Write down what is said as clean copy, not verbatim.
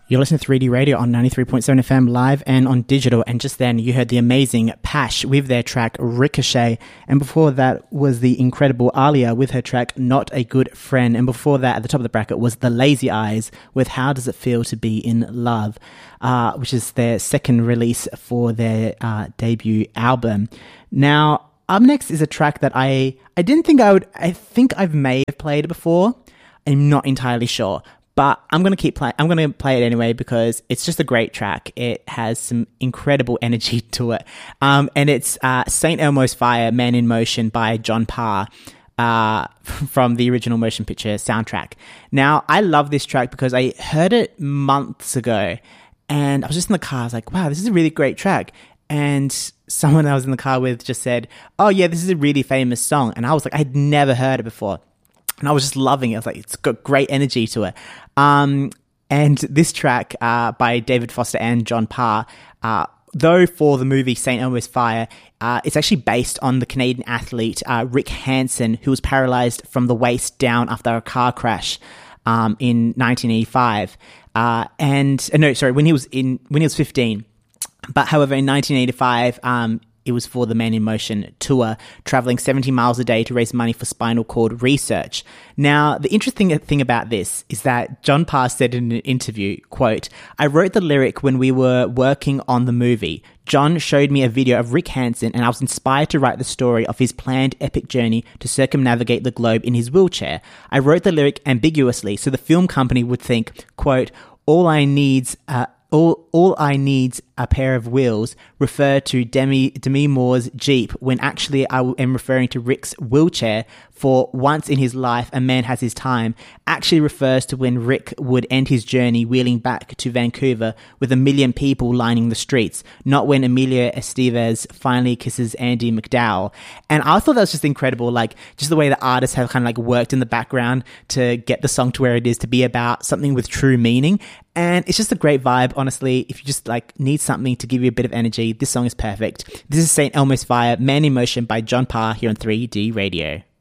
You're listening to 3D Radio on 93.7 FM live and on digital. And just then you heard the amazing Pash with their track Ricochet. And before that was the incredible Alia with her track Not a Good Friend. And before that, at the top of the bracket, was the Lazy Eyes with How Does It Feel to Be in Love, which is their second release for their debut album. Now, up next is a track that I didn't think I would. I think I may have played it before. I'm not entirely sure. But I'm going to keep playing. I'm going to play it anyway because it's just a great track. It has some incredible energy to it. And it's St. Elmo's Fire, Man in Motion by John Parr from the original motion picture soundtrack. Now, I love this track because I heard it months ago and I was just in the car. I was like, wow, this is a really great track. And someone I was in the car with just said, oh yeah, this is a really famous song. And I was like, I'd never heard it before. And I was just loving it. I was like, it's got great energy to it. And this track by David Foster and John Parr, though for the movie St. Elmo's Fire, it's actually based on the Canadian athlete Rick Hansen, who was paralyzed from the waist down after a car crash in 1985. When he was 15. But however, in 1985, it was for the Man in Motion tour, traveling 70 miles a day to raise money for spinal cord research. Now, the interesting thing about this is that John Parr said in an interview, quote, I wrote the lyric when we were working on the movie. John showed me a video of Rick Hansen and I was inspired to write the story of his planned epic journey to circumnavigate the globe in his wheelchair. I wrote the lyric ambiguously so the film company would think, quote, all I need's a pair of wheels refer to Demi Moore's Jeep when actually I am referring to Rick's wheelchair for once in his life a man has his time actually refers to when Rick would end his journey wheeling back to Vancouver with 1 million people lining the streets, not when Emilio Estevez finally kisses Andy McDowell. And I thought that was just incredible, like just the way the artists have kind of like worked in the background to get the song to where it is to be about something with true meaning. And it's just a great vibe, honestly. If you just like need something to give you a bit of energy, this song is perfect. This is St. Elmo's Fire, Man in Motion by John Parr here on 3D Radio.